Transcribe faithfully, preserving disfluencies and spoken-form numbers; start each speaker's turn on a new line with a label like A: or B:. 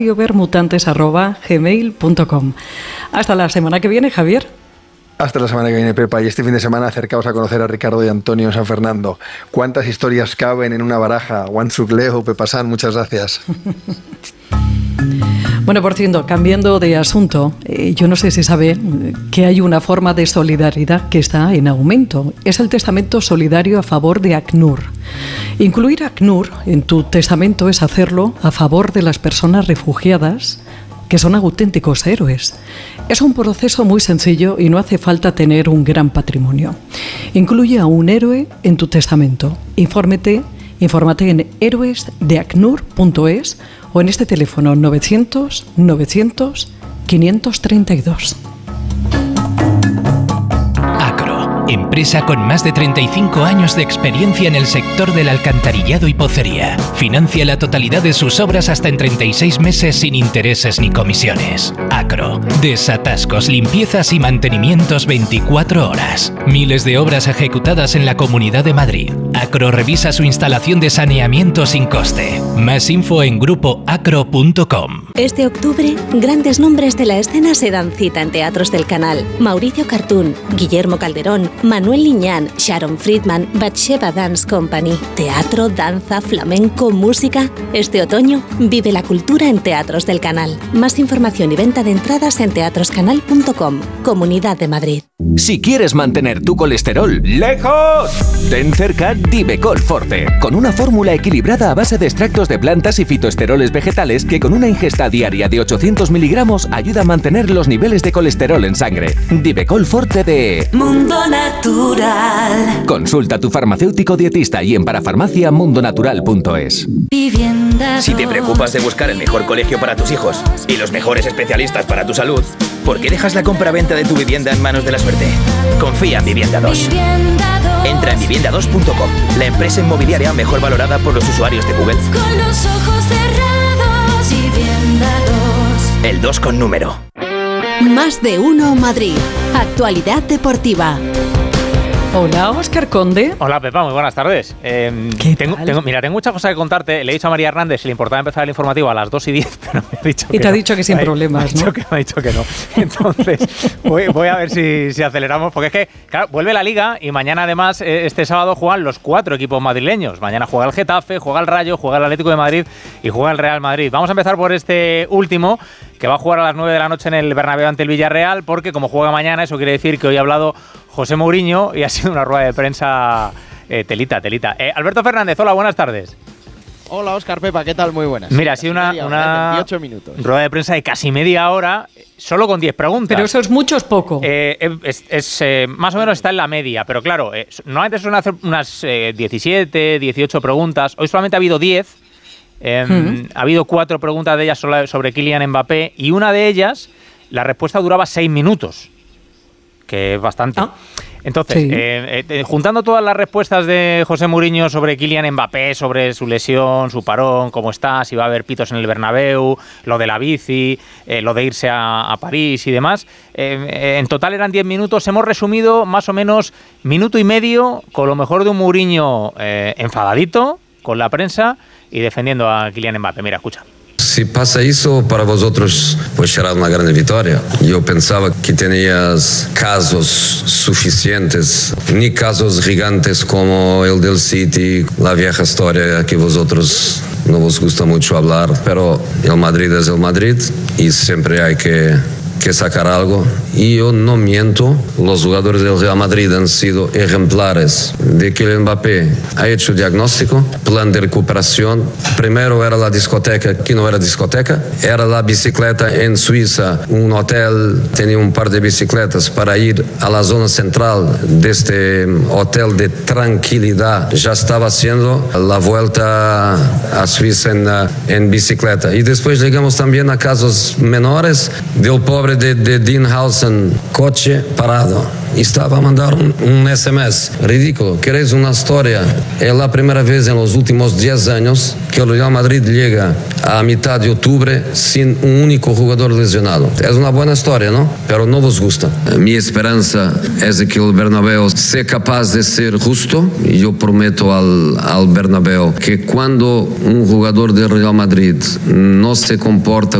A: vermutantes arroba gmail punto com. Hasta la semana que viene, Javier.
B: Hasta la semana que viene, Pepa. Y este fin de semana acercaos a conocer a Ricardo y Antonio en San Fernando. ¿Cuántas historias caben en una baraja? Wansuk Leo, Pepa San, muchas gracias.
A: Bueno, por cierto, cambiando de asunto, eh, yo no sé si sabe que hay una forma de solidaridad que está en aumento. Es el testamento solidario a favor de ACNUR. Incluir ACNUR en tu testamento es hacerlo a favor de las personas refugiadas, que son auténticos héroes. Es un proceso muy sencillo y no hace falta tener un gran patrimonio. Incluye a un héroe en tu testamento. Infórmate, infórmate en héroes de acnur punto es o en este teléfono novecientos novecientos quinientos treinta y dos.
C: Acro, empresa con más de treinta y cinco años de experiencia en el sector del alcantarillado y pocería. Financia la totalidad de sus obras hasta en treinta y seis meses sin intereses ni comisiones. Acro, desatascos, limpiezas y mantenimientos veinticuatro horas. Miles de obras ejecutadas en la Comunidad de Madrid. Acro revisa su instalación de saneamiento sin coste. Más info en grupo acro punto com.
D: Este octubre, grandes nombres de la escena se dan cita en Teatros del Canal. Mauricio Cartún, Guillermo Calderón, Manuel Liñán, Sharon Friedman, Batsheva Dance Company. Teatro, danza, flamenco, música. Este otoño, vive la cultura en Teatros del Canal. Más información y venta de entradas en teatroscanal punto com. Comunidad de Madrid.
E: Si quieres mantener tu colesterol lejos, ten cerca Divecol Forte, con una fórmula equilibrada a base de extractos de plantas y fitoesteroles vegetales que con una ingesta diaria de ochocientos miligramos ayuda a mantener los niveles de colesterol en sangre. Divecol Forte de
F: Mundo Natural.
E: Consulta a tu farmacéutico dietista y en parafarmacia mundo natural punto es.
G: Si te preocupas de buscar el mejor colegio para tus hijos y los mejores especialistas para tu salud, ¿por qué dejas la compra-venta de tu vivienda en manos de la suerte? Confía en Vivienda dos. Entra en vivienda dos punto com, la empresa inmobiliaria mejor valorada por los usuarios de Google.
F: Con los ojos cerrados, Vivienda dos.
G: El dos con número.
D: Más de uno Madrid. Actualidad deportiva.
A: Hola, Óscar Conde.
H: Hola, Pepa, muy buenas tardes. Eh,
A: ¿Qué
H: tengo,
A: tal?
H: tengo, mira, tengo muchas cosas que contarte. Le he dicho a María Hernández si le importaba empezar el informativo a las dos y diez, pero me ha dicho
A: Y
H: que
A: te ha
H: no.
A: dicho que sin
H: me ha-
A: problemas,
H: me ha
A: ¿no?
H: dicho que, me ha dicho que no. Entonces, voy, voy a ver si, si aceleramos, porque es que, claro, vuelve la Liga y mañana, además, eh, este sábado juegan los cuatro equipos madrileños. Mañana juega el Getafe, juega el Rayo, juega el Atlético de Madrid y juega el Real Madrid. Vamos a empezar por este último, que va a jugar a las nueve de la noche en el Bernabéu ante el Villarreal, porque como juega mañana, eso quiere decir que hoy ha hablado José Mourinho y ha sido una rueda de prensa eh, telita, telita. Eh, Alberto Fernández, hola, buenas tardes.
I: Hola, Óscar, Pepa, ¿qué tal? Muy buenas.
H: Mira, ha
I: Sí,
H: sido
I: casi
H: una,
I: media hora,
H: una
I: veintiocho minutos.
H: rueda de prensa de casi media hora, solo con diez preguntas.
A: Pero eso es mucho, es poco.
H: Eh, es, es, eh, más o menos está en la media, pero claro, eh, normalmente suelen hacer unas eh, diecisiete, dieciocho preguntas. Hoy solamente ha habido diez. Eh,
A: Mm.
H: Ha habido cuatro preguntas de ellas sobre, sobre Kylian Mbappé y una de ellas, la respuesta duraba seis minutos, que es bastante.
A: Ah.
H: Entonces,
A: Sí.
H: eh, eh, juntando todas las respuestas de José Mourinho sobre Kylian Mbappé, sobre su lesión, su parón, cómo está, si va a haber pitos en el Bernabéu, lo de la bici, eh, lo de irse a, a París y demás, eh, eh, en total eran diez minutos. Hemos resumido más o menos minuto y medio con lo mejor de un Mourinho eh, enfadadito con la prensa y defendiendo a Kylian Mbappé. Mira, escucha.
J: Si pasa eso, para vosotros pues será una gran victoria. Yo pensaba que tenías casos suficientes, ni casos gigantes como el del City, la vieja historia que vosotros no os gusta mucho hablar, pero el Madrid es el Madrid y siempre hay que, que sacar algo. Y yo no miento, los jugadores del Real Madrid han sido ejemplares de que el Mbappé ha hecho diagnóstico, plan de recuperación. Primero era la discoteca, que no era discoteca, era la bicicleta en Suiza, un hotel tenía un par de bicicletas para ir a la zona central de este hotel de tranquilidad. Ya estaba haciendo la vuelta a Suiza en, en bicicleta. Y después llegamos también a casos menores del pobre de, de Dean Howson, coche parado. estaba a mandar un, un S M S. Ridículo. ¿Queréis una historia? Es la primera vez en los últimos diez años que el Real Madrid llega a mitad de octubre sin un único jugador lesionado. Es una buena historia, ¿no? Pero no vos gusta. Mi esperanza es de que el Bernabéu sea capaz de ser justo. Y yo prometo al, al Bernabéu que cuando un jugador del Real Madrid no se comporta